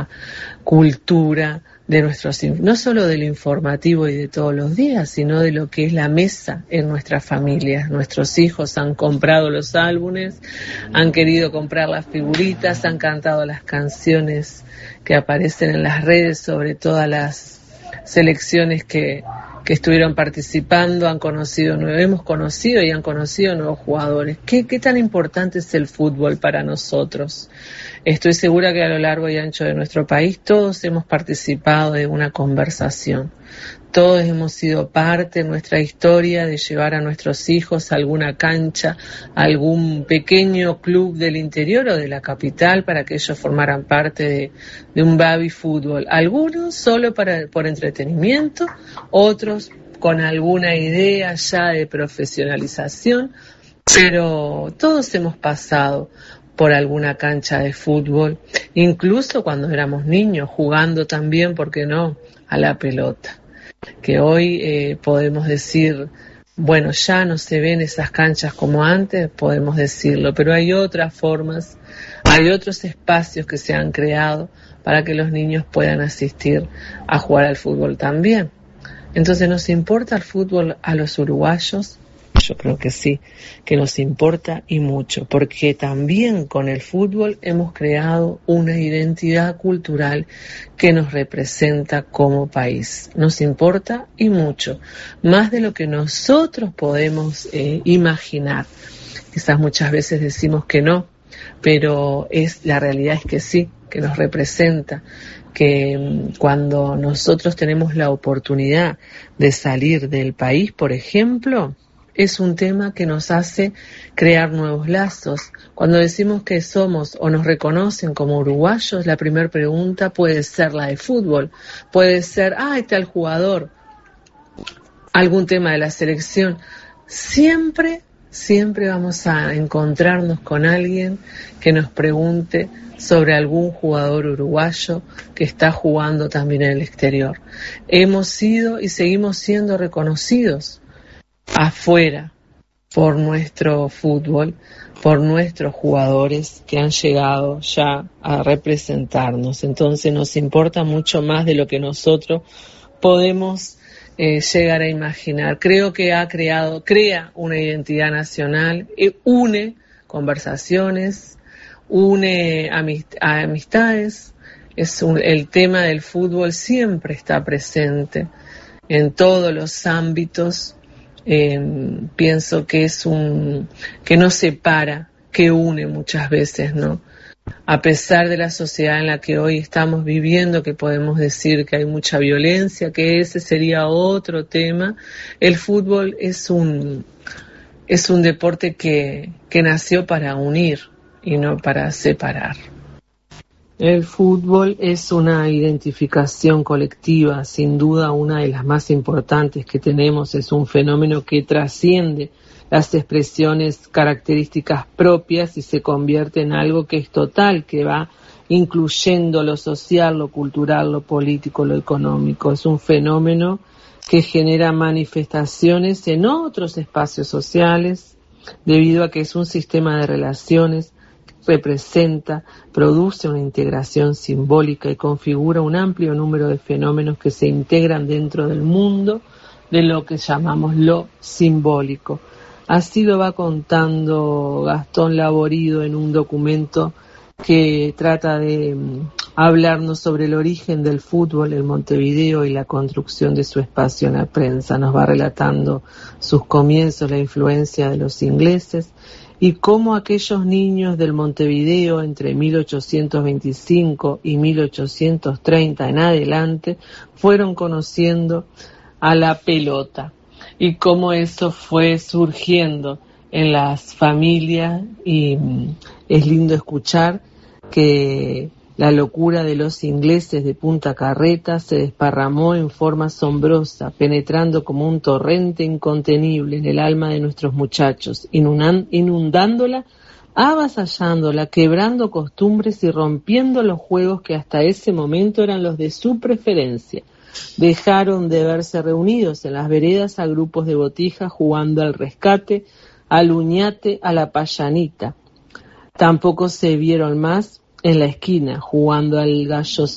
nuestra cultura, de nuestros, no solo del informativo y de todos los días, sino de lo que es la mesa en nuestras familias. Nuestros hijos han comprado los álbumes, han querido comprar las figuritas, han cantado las canciones que aparecen en las redes sobre todas las selecciones que estuvieron participando, hemos conocido y han conocido nuevos jugadores. ¿Qué tan importante es el fútbol para nosotros? Estoy segura que a lo largo y ancho de nuestro país todos hemos participado de una conversación. Todos hemos sido parte de nuestra historia de llevar a nuestros hijos a alguna cancha, a algún pequeño club del interior o de la capital para que ellos formaran parte de un baby fútbol. Algunos solo por entretenimiento, otros con alguna idea ya de profesionalización, pero todos hemos pasado por alguna cancha de fútbol, incluso cuando éramos niños, jugando también, ¿por qué no?, a la pelota. Que hoy podemos decir, bueno, ya no se ven esas canchas como antes, podemos decirlo, pero hay otras formas, hay otros espacios que se han creado para que los niños puedan asistir a jugar al fútbol también. Entonces, ¿nos importa el fútbol a los uruguayos? Yo creo que sí, que nos importa y mucho, porque también con el fútbol hemos creado una identidad cultural que nos representa como país. Nos importa y mucho, más de lo que nosotros podemos imaginar. Quizás muchas veces decimos que no, pero la realidad es que sí, que nos representa, que cuando nosotros tenemos la oportunidad de salir del país, por ejemplo, es un tema que nos hace crear nuevos lazos. Cuando decimos que somos o nos reconocen como uruguayos, la primera pregunta puede ser la de fútbol. Puede ser, tal jugador, algún tema de la selección. Siempre vamos a encontrarnos con alguien que nos pregunte sobre algún jugador uruguayo que está jugando también en el exterior. Hemos sido y seguimos siendo reconocidos afuera por nuestro fútbol, por nuestros jugadores que han llegado ya a representarnos. Entonces nos importa mucho más de lo que nosotros podemos llegar a imaginar. Creo que crea una identidad nacional, une conversaciones, une amistades. El tema del fútbol siempre está presente en todos los ámbitos. Pienso que que no separa, que une muchas veces, ¿no? A pesar de la sociedad en la que hoy estamos viviendo, que podemos decir que hay mucha violencia, que ese sería otro tema, el fútbol es un deporte que nació para unir y no para separar. El fútbol es una identificación colectiva, sin duda una de las más importantes que tenemos. Es un fenómeno que trasciende las expresiones características propias y se convierte en algo que es total, que va incluyendo lo social, lo cultural, lo político, lo económico. Es un fenómeno que genera manifestaciones en otros espacios sociales, debido a que es un sistema de relaciones, representa, produce una integración simbólica y configura un amplio número de fenómenos que se integran dentro del mundo de lo que llamamos lo simbólico. Así lo va contando Gastón Laborido en un documento que trata de hablarnos sobre el origen del fútbol en Montevideo y la construcción de su espacio en la prensa. Nos va relatando sus comienzos, la influencia de los ingleses, y cómo aquellos niños del Montevideo entre 1825 y 1830 en adelante fueron conociendo a la pelota y cómo eso fue surgiendo en las familias, y es lindo escuchar que la locura de los ingleses de Punta Carreta se desparramó en forma asombrosa, penetrando como un torrente incontenible en el alma de nuestros muchachos, inundándola, avasallándola, quebrando costumbres y rompiendo los juegos que hasta ese momento eran los de su preferencia. Dejaron de verse reunidos en las veredas a grupos de botijas jugando al rescate, al uñate, a la payanita. Tampoco se vieron más en la esquina jugando al gallo